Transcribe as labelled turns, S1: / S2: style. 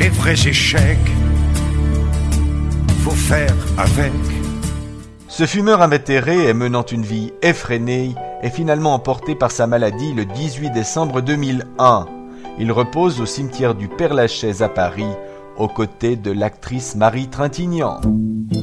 S1: les vrais échecs, faut faire avec.
S2: Ce fumeur invétéré et menant une vie effrénée est finalement emporté par sa maladie le 18 décembre 2001. Il repose au cimetière du Père-Lachaise à Paris, aux côtés de l'actrice Marie Trintignant.